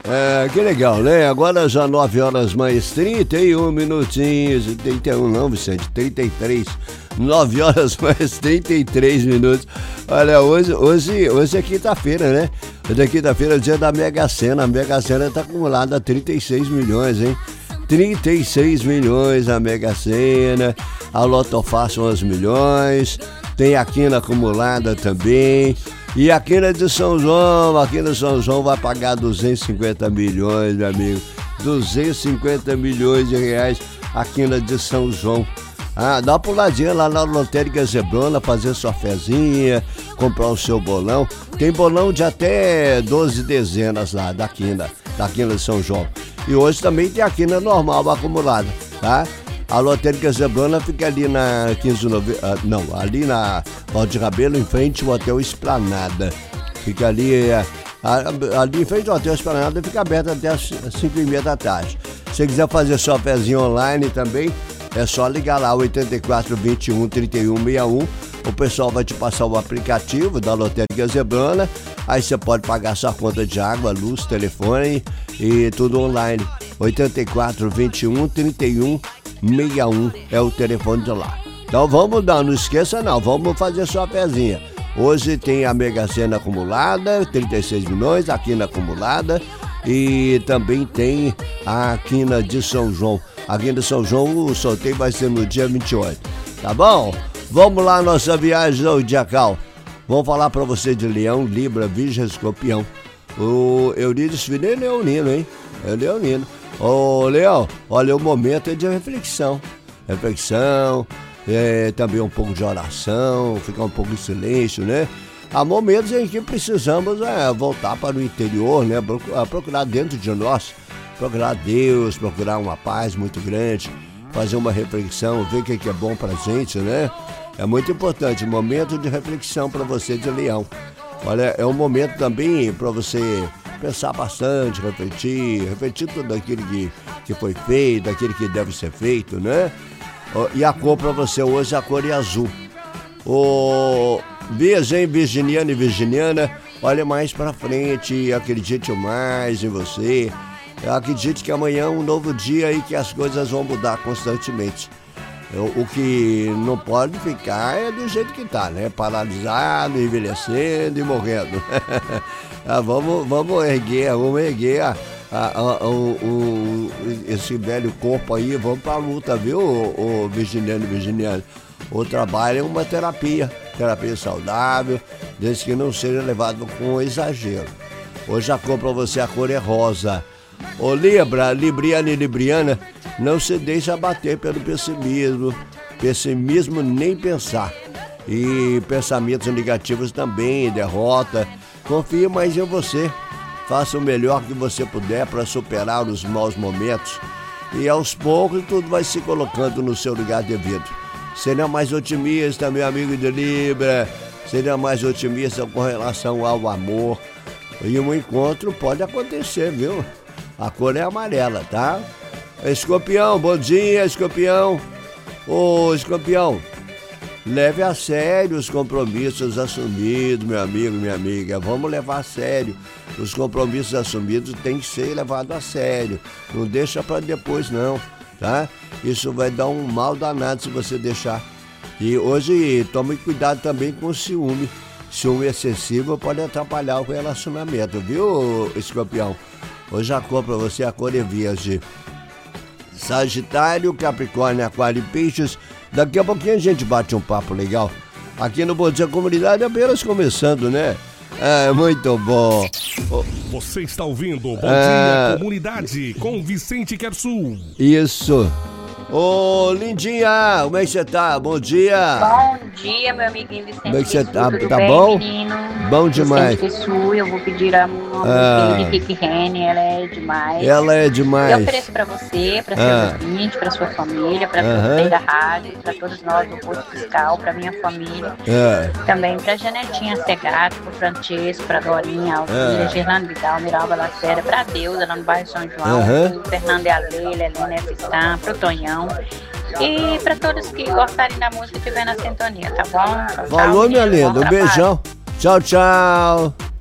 Que legal, né? Agora já 9 horas mais 31 minutinhos. 31 não, Vicente, 33. 9 horas mais 33 minutos. Olha, hoje é quinta-feira, né? Hoje é quinta-feira, dia da Mega Sena. A Mega Sena tá acumulada a 36 milhões, hein? 36 milhões a Mega Sena. A Loto Fácil 11 milhões. Tem a quina acumulada também. E a quina de São João, aqui no São João vai pagar 250 milhões, meu amigo. 250 milhões de reais a quina de São João. Dá uma puladinha lá na Lotérica Zebrona, fazer sua fezinha, comprar o seu bolão. Tem bolão de até 12 dezenas lá da quina de São João. E hoje também tem a quina normal acumulada, tá? A Lotérica Zebrona fica ali na 15 de novembro, ali na Valdir Rabelo, em frente ao Hotel Esplanada. Fica ali em frente ao Hotel Esplanada, fica aberto até as 5h30 da tarde. Se você quiser fazer sua fezinha online também, é só ligar lá, 84 21 31 61. O pessoal vai te passar o aplicativo da Lotérica Zebrona. Aí você pode pagar sua conta de água, luz, telefone e tudo online. 84 21 31 61 é o telefone de lá. Então não esqueça não, vamos fazer sua pezinha. Hoje tem a Mega Sena acumulada, 36 milhões, a quina acumulada e também tem a quina de São João. A quina de São João, o sorteio vai ser no dia 28, tá bom? Vamos lá, nossa viagem zodiacal. Vamos falar pra você de Leão, Libra, Virgem, Escorpião. O Eurídice Filho é leonino, hein? É leonino. Ô, Leão, olha, o momento é de reflexão. Também um pouco de oração, ficar um pouco em silêncio, né? Há momentos em que precisamos voltar para o interior, né? Procurar dentro de nós, procurar Deus, procurar uma paz muito grande, fazer uma reflexão, ver o que é bom pra gente, né? É muito importante, momento de reflexão para você de Leão. Olha, é um momento também para você pensar bastante, refletir tudo aquilo que foi feito, aquilo que deve ser feito, né? E a cor para você hoje, a cor é azul. Virgem, virginiano e virginiana, olha mais para frente, acredite mais em você. Acredite que amanhã é um novo dia e que as coisas vão mudar constantemente. O que não pode ficar é do jeito que tá, né? Paralisado, envelhecendo e morrendo. Vamos erguer esse velho corpo aí, vamos pra luta, viu, o virginiano e virginiano? O trabalho é uma terapia saudável, desde que não seja levado com exagero. Hoje a cor pra você, a cor é rosa. Ô Libra, Libriana e Libriana, não se deixe abater pelo pessimismo nem pensar. E pensamentos negativos também, derrota. Confie mais em você. Faça o melhor que você puder para superar os maus momentos. E aos poucos tudo vai se colocando no seu lugar devido. Seja mais otimista, meu amigo de Libra. Seja mais otimista com relação ao amor. E um encontro pode acontecer, viu? A cor é amarela, tá? Escorpião, bom dia, Escorpião. Ô, Escorpião, leve a sério os compromissos assumidos, meu amigo, minha amiga. Vamos levar a sério. Os compromissos assumidos têm que ser levados a sério. Não deixa para depois, não, tá? Isso vai dar um mal danado se você deixar. E hoje, tome cuidado também com o ciúme. Ciúme excessivo pode atrapalhar o relacionamento, viu, Escorpião? Hoje a cor pra você, a cor é verde. Sagitário, Capricórnio, Aquário e Peixes. Daqui a pouquinho a gente bate um papo legal. Aqui no Bom Dia Comunidade, apenas começando, né? Muito bom. Você está ouvindo Bom Dia Comunidade com Vicente Quersul. Isso. Ô, lindinha, como é que você tá? Bom dia. Bom dia, meu amiguinho Vicente. Como é que você tá? Tudo Tá bem, bom? menino? Bom demais. Vicente eu vou pedir a música de Kiki Rene, ela é demais. Ela é demais. Eu ofereço pra você, pra seu ouvinte, pra sua família, pra você da rádio, pra todos nós do posto fiscal, pra minha família. Também pra Janetinha Segato, pro Francesco, pra Dorinha, Alfira, Gerlando Vidal, Miralba Lacera, pra Deusa, lá no bairro São João, pro Fernando e a Leila, Helena Fistan, pro Tonhão. E para todos que gostarem da música e estiver na sintonia, tá bom? Falou, minha linda. Um beijão. Tchau, tchau.